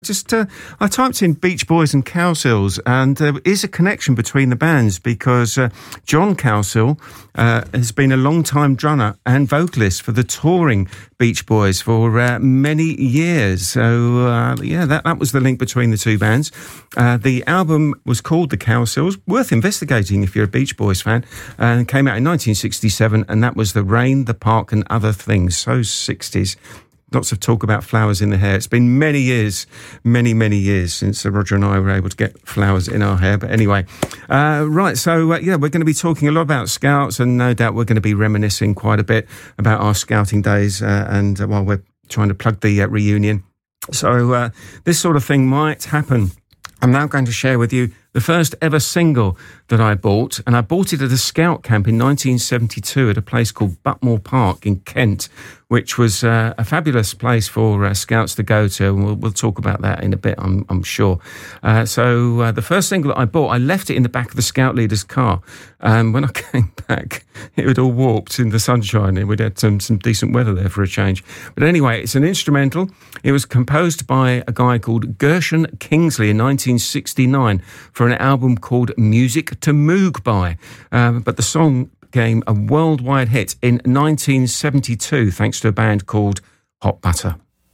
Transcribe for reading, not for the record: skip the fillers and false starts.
I typed in Beach Boys and Cowsills, and there is a connection between the bands because John Cowsill has been a long-time drummer and vocalist for the touring Beach Boys for many years. So, that was the link between the two bands. The album was called The Cowsills, worth investigating if you're a Beach Boys fan, and came out in 1967, and that was The Rain, The Park and Other Things. So 60s. Lots of talk about flowers in the hair. It's been many years since Roger and I were able to get flowers in our hair. But anyway, we're going to be talking a lot about Scouts, and no doubt we're going to be reminiscing quite a bit about our scouting days while we're trying to plug the reunion. So this sort of thing might happen. I'm now going to share with you the first ever single that I bought, and I bought it at a scout camp in 1972 at a place called Butmore Park in Kent, which was a fabulous place for scouts to go to, and we'll talk about that in a bit, I'm sure. So the first single that I bought, I left it in the back of the scout leader's car. When I came back, it had all warped in the sunshine, and we'd had some decent weather there for a change. But anyway, it's an instrumental. It was composed by a guy called Gershon Kingsley in 1969 for an album called Music to Moog By. But the song became a worldwide hit in 1972 thanks to a band called Hot Butter.